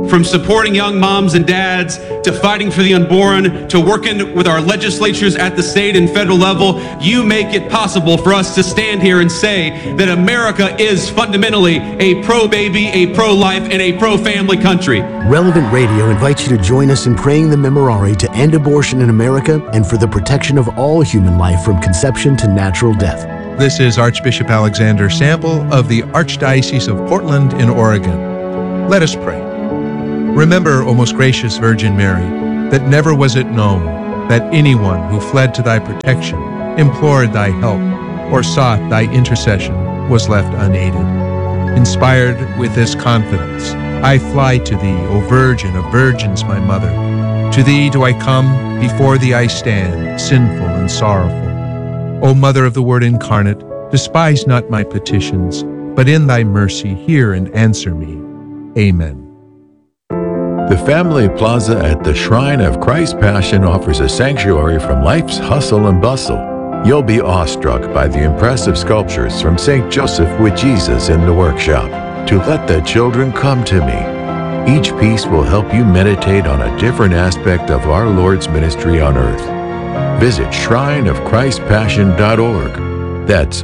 From supporting young moms and dads, to fighting for the unborn, to working with our legislatures at the state and federal level, you make it possible for us to stand here and say that America is fundamentally a pro-baby, a pro-life, and a pro-family country. Relevant Radio invites you to join us in praying the Memorare to end abortion in America and for the protection of all human life from conception to natural death. This is Archbishop Alexander Sample of the Archdiocese of Portland in Oregon. Let us pray. Remember, O most gracious Virgin Mary, that never was it known that anyone who fled to thy protection, implored thy help, or sought thy intercession was left unaided. Inspired with this confidence, I fly to thee, O Virgin of Virgins, my Mother. To thee do I come, before thee I stand, sinful and sorrowful. O Mother of the Word incarnate, despise not my petitions, but in thy mercy hear and answer me. Amen. The Family Plaza at the Shrine of Christ's Passion offers a sanctuary from life's hustle and bustle. You'll be awestruck by the impressive sculptures from St. Joseph with Jesus in the workshop. To let the children come to me. Each piece will help you meditate on a different aspect of our Lord's ministry on earth. Visit shrineofchristpassion.org. That's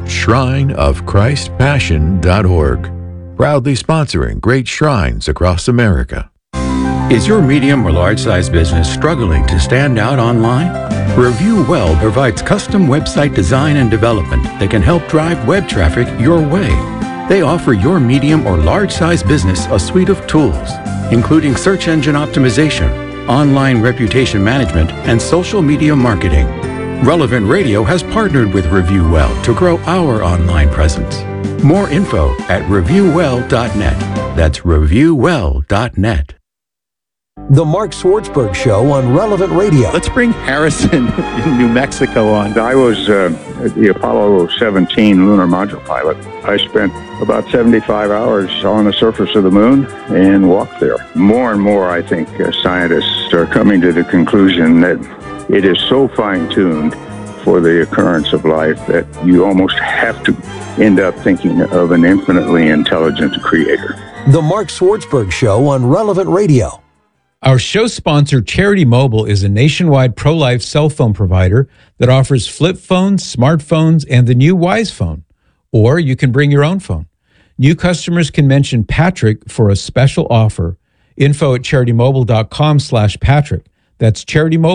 shrineofchristpassion.org. Proudly sponsoring great shrines across America. Is your medium or large-size business struggling to stand out online? Review Well provides custom website design and development that can help drive web traffic your way. They offer your medium or large-size business a suite of tools, including search engine optimization, online reputation management, and social media marketing. Relevant Radio has partnered with Review Well to grow our online presence. More info at reviewwell.net. That's reviewwell.net. The Mark Swartzberg Show on Relevant Radio. Let's bring Harrison in New Mexico on. I was the Apollo 17 lunar module pilot. I spent about 75 hours on the surface of the moon and walked there. More and more, I think, scientists are coming to the conclusion that it is so fine-tuned for the occurrence of life that you almost have to end up thinking of an infinitely intelligent creator. The Mark Swartzberg Show on Relevant Radio. Our show sponsor, Charity Mobile, is a nationwide pro-life cell phone provider that offers flip phones, smartphones, and the new Wise Phone. Or you can bring your own phone. New customers can mention Patrick for a special offer. Info at CharityMobile.com/Patrick. That's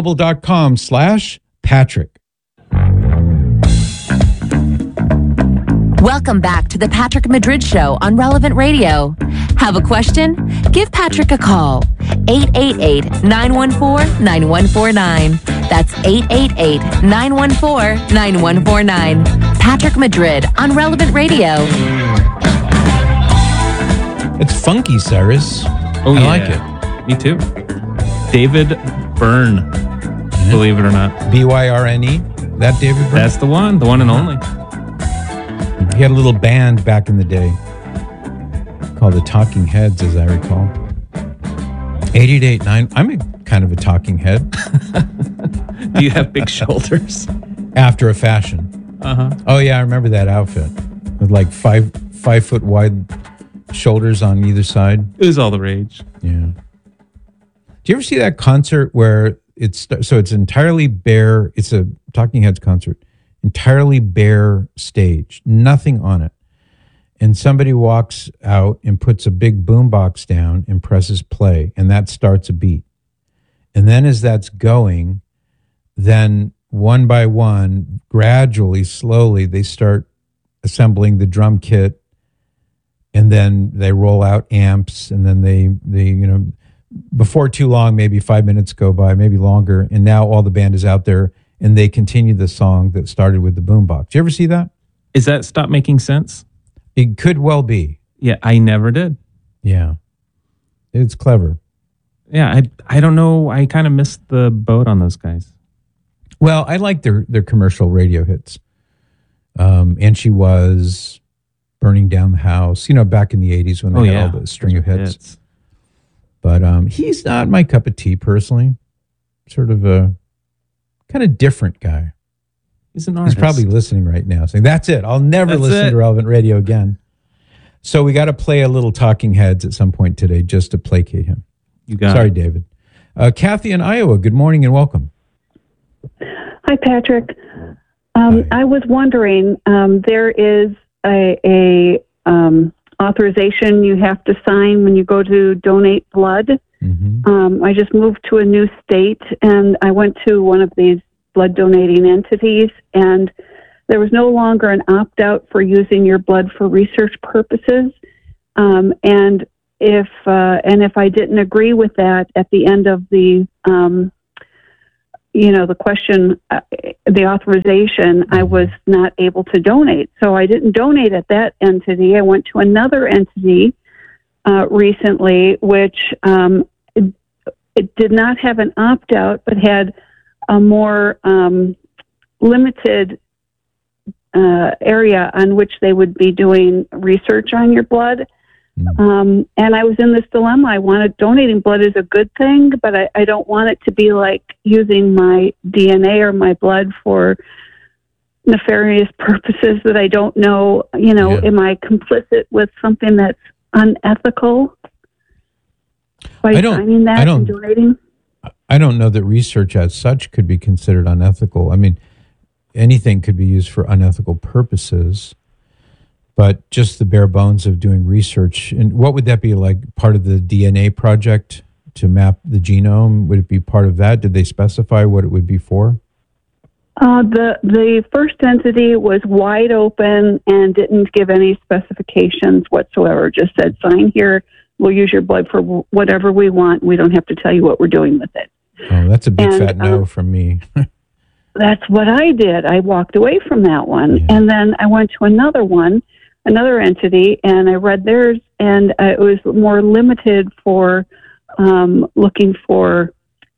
CharityMobile.com/Patrick. Welcome back to the Patrick Madrid Show on Relevant Radio. Have a question? Give Patrick a call. 888-914-9149. That's 888-914-9149. Patrick Madrid on Relevant Radio. It's funky, Cyrus. Oh, I yeah. like it. Me too. David Byrne, believe it or not. B-Y-R-N-E? That David Byrne? That's the one and only. He had a little band back in the day called the Talking Heads, as I recall. 888-9. I'm kind of a talking head. Do you have big shoulders? After a fashion. Uh-huh. Oh, yeah, I remember that outfit. With like five foot wide shoulders on either side. It was all the rage. Yeah. Do you ever see that concert where it's entirely bare? It's a Talking Heads concert. Entirely bare stage. Nothing on it. And somebody walks out and puts a big boombox down and presses play, and that starts a beat. And then as that's going, then one by one, gradually, slowly, they start assembling the drum kit, and then they roll out amps, and then they before too long, maybe 5 minutes go by, maybe longer, and now all the band is out there, and they continue the song that started with the boombox. Do you ever see that? Is that Stop Making Sense? It could well be. Yeah, I never did. Yeah. It's clever. Yeah, I don't know. I kind of missed the boat on those guys. Well, I like their commercial radio hits. And She Was, Burning Down the House, back in the 80s when they had all the string of hits. But he's not my cup of tea, personally. Sort of a kind of different guy. He's an artist. He's probably listening right now saying, that's it. I'll never listen to Relevant Radio again. So we got to play a little Talking Heads at some point today just to placate him. You got Sorry, it. David. Kathy in Iowa, good morning and welcome. Hi, Patrick. I was wondering, there is a authorization you have to sign when you go to donate blood. I just moved to a new state, and I went to one of these blood donating entities, and there was no longer an opt-out for using your blood for research purposes. And if I didn't agree with that at the end of the the question, the authorization, I was not able to donate. So I didn't donate at that entity. I went to another entity recently, which it did not have an opt-out, but had a more limited area on which they would be doing research on your blood. And I was in this dilemma. I wanted donating blood is a good thing, but I don't want it to be like using my DNA or my blood for nefarious purposes that I don't know. Am I complicit with something that's unethical by signing that and donating? I don't know that research as such could be considered unethical. I mean, anything could be used for unethical purposes. But just the bare bones of doing research, and what would that be like? Part of the DNA project to map the genome? Would it be part of that? Did they specify what it would be for? The first entity was wide open and didn't give any specifications whatsoever. Just said, sign here. We'll use your blood for whatever we want. We don't have to tell you what we're doing with it. Oh, that's a big fat no from me. That's what I did. I walked away from that one, and then I went to another entity, and I read theirs, and it was more limited for looking for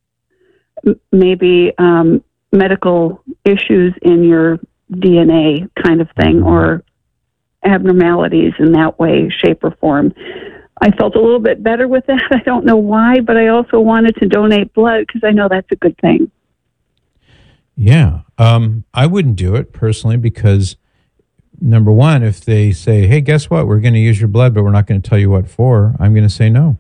maybe medical issues in your DNA kind of thing, or abnormalities in that way, shape, or form. I felt a little bit better with that. I don't know why, but I also wanted to donate blood because I know that's a good thing. Yeah. I wouldn't do it personally because, number one, if they say, hey, guess what? We're going to use your blood, but we're not going to tell you what for, I'm going to say no.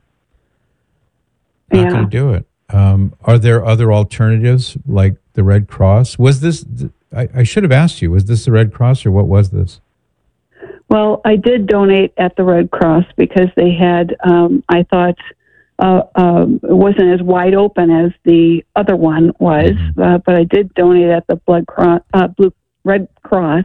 Not going to do it. Are there other alternatives like the Red Cross? Was this, I should have asked you, was this the Red Cross or what was this? Well, I did donate at the Red Cross because they had, I thought, it wasn't as wide open as the other one was, but I did donate at the Red Cross.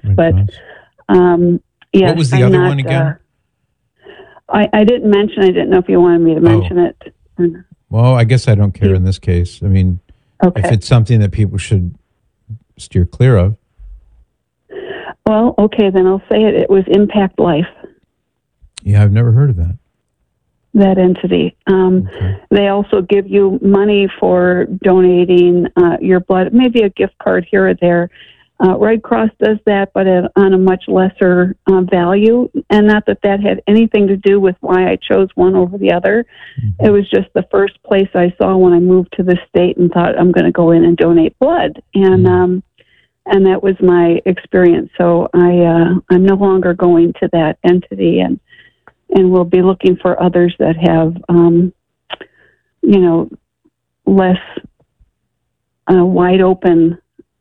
Yes, what was the other one again? I didn't mention. I didn't know if you wanted me to mention it. Well, I guess I don't care in this case. I mean, if it's something that people should steer clear of. Well, okay, then I'll say it. It was Impact Life. Yeah, I've never heard of that. That entity. They also give you money for donating your blood, maybe a gift card here or there. Red Cross does that, but on a much lesser value. And not that that had anything to do with why I chose one over the other. It was just the first place I saw when I moved to the state and thought, I'm going to go in and donate blood. And that was my experience. So I'm no longer going to that entity, and we'll be looking for others that have, less wide open,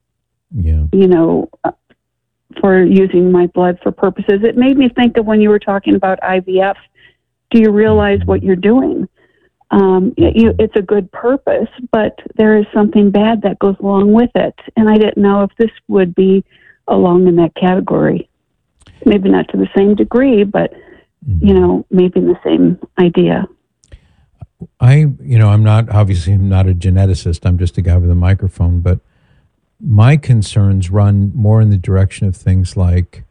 for using my blood for purposes. It made me think of when you were talking about IVF. Do you realize what you're doing? It's a good purpose, but there is something bad that goes along with it. And I didn't know if this would be along in that category. Maybe not to the same degree, but, maybe in the same idea. I'm not a geneticist. I'm just a guy with a microphone, but my concerns run more in the direction of things like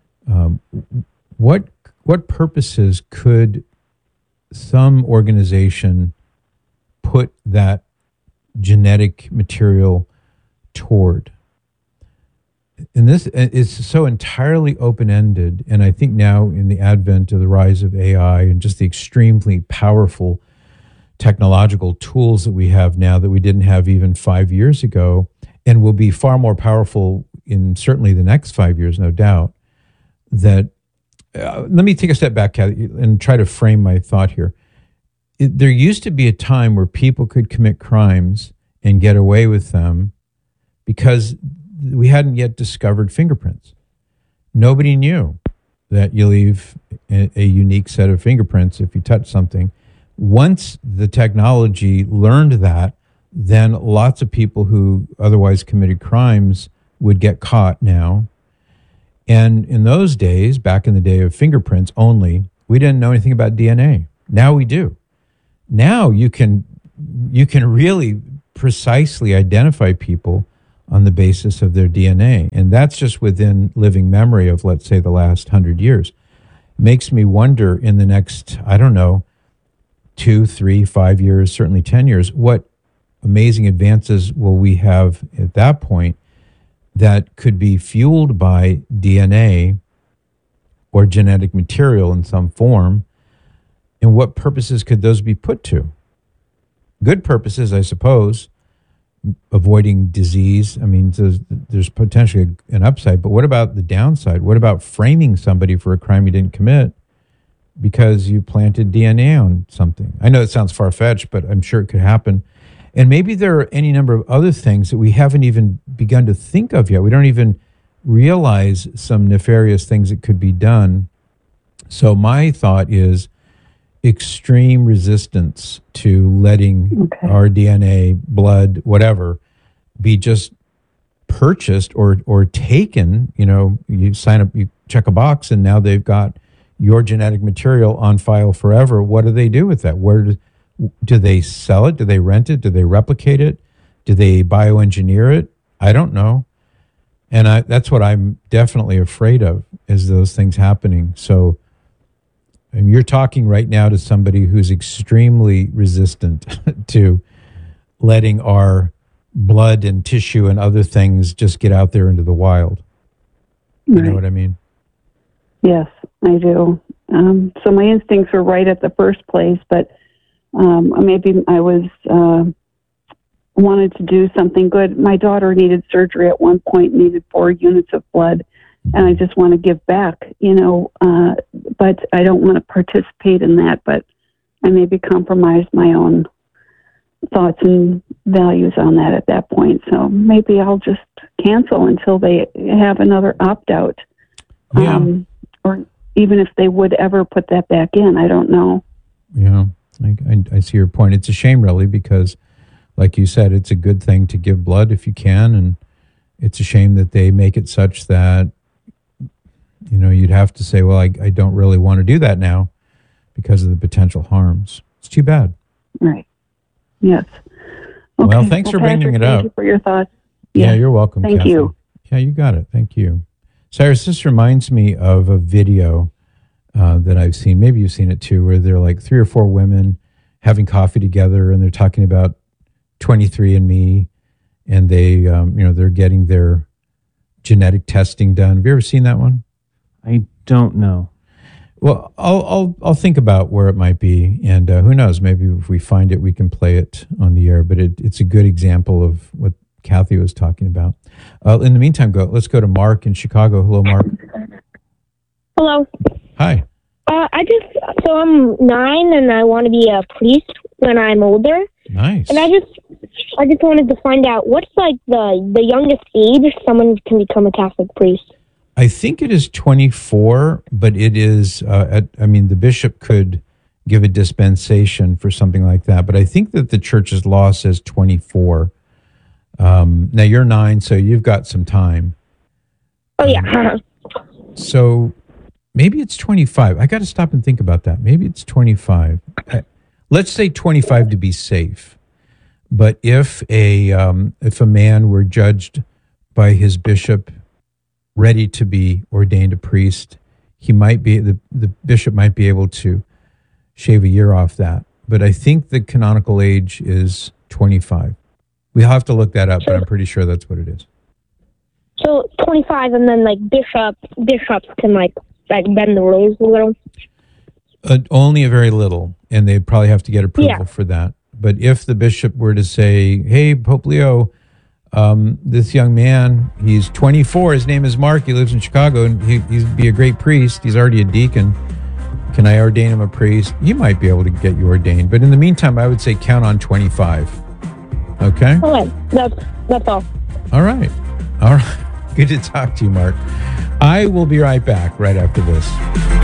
what purposes could some organization put that genetic material toward? And this is so entirely open-ended, and I think now in the advent of the rise of AI and just the extremely powerful technological tools that we have now that we didn't have even 5 years ago, and will be far more powerful in certainly the next 5 years, no doubt, that let me take a step back, Kathy, and try to frame my thought here. there used to be a time where people could commit crimes and get away with them because we hadn't yet discovered fingerprints. Nobody knew that you leave a unique set of fingerprints if you touch something. Once the technology learned that, then lots of people who otherwise committed crimes would get caught now. And in those days, back in the day of fingerprints only, we didn't know anything about DNA. Now we do. Now you can really precisely identify people on the basis of their DNA. And that's just within living memory of, let's say, the last 100 years. Makes me wonder in the next, I don't know, 2, 3, 5 years, certainly 10 years, what amazing advances will we have at that point that could be fueled by DNA or genetic material in some form, and what purposes could those be put to? Good purposes, I suppose, avoiding disease. I mean, there's potentially an upside, but what about the downside? What about framing somebody for a crime you didn't commit because you planted DNA on something? I know it sounds far-fetched, but I'm sure it could happen. And maybe there are any number of other things that we haven't even begun to think of yet. We don't even realize some nefarious things that could be done. So my thought is extreme resistance to letting our DNA, blood, whatever, be just purchased or taken. You know, you sign up, you check a box, and now they've got your genetic material on file forever. What do they do with that? Where do they sell it? Do they rent it? Do they replicate it? Do they bioengineer it? I don't know. And that's what I'm definitely afraid of, is those things happening. So you're talking right now to somebody who's extremely resistant to letting our blood and tissue and other things just get out there into the wild. You know what I mean? Yes, I do. So my instincts were right at the first place, but maybe I was wanted to do something good. My daughter needed surgery at one point, needed 4 units of blood, and I just want to give back, but I don't want to participate in that, but I maybe compromise my own thoughts and values on that at that point. So maybe I'll just cancel until they have another opt-out. Yeah. Or even if they would ever put that back in, I don't know. Yeah, I see your point. It's a shame, really, because like you said, it's a good thing to give blood if you can, and it's a shame that they make it such that, you'd have to say, well, I don't really want to do that now because of the potential harms. It's too bad. Right. Yes. Okay. Well, thanks for bringing it up. Thank you for your thoughts. Yeah, you're welcome, Thank Kathy. you. Yeah, you got it. Thank you. Cyrus, this reminds me of a video that I've seen. Maybe you've seen it too, where they're like 3 or 4 women having coffee together, and they're talking about 23andMe, and they, they're getting their genetic testing done. Have you ever seen that one? I don't know. Well, I'll think about where it might be, and who knows? Maybe if we find it, we can play it on the air. But it's a good example of what Kathy was talking about. In the meantime, let's go to Mark in Chicago. Hello, Mark. Hello. Hi. I'm 9 and I want to be a priest when I'm older. Nice. And I just wanted to find out what's like the youngest age someone can become a Catholic priest. I think it is 24, but it is, the bishop could give a dispensation for something like that. But I think that the church's law says 24. Now you're 9, so you've got some time. Oh, yeah. So maybe it's 25. I got to stop and think about that. Maybe it's 25. Let's say 25 to be safe. But if a man were judged by his bishop ready to be ordained a priest, he might be the bishop might be able to shave a year off that. But I think the canonical age is 25. We'll have to look that up, but I'm pretty sure that's what it is. So 25, and then like bishops can like bend the rules a little. Only a very little, and they'd probably have to get approval for that. But if the bishop were to say, "Hey, Pope Leo, this young man, he's 24. His name is Mark. He lives in Chicago, and he'd be a great priest. He's already a deacon. Can I ordain him a priest? You might be able to get you ordained. But in the meantime, I would say count on 25. Okay? Okay, that's all. All right. All right. Good to talk to you, Mark. I will be right back right after this.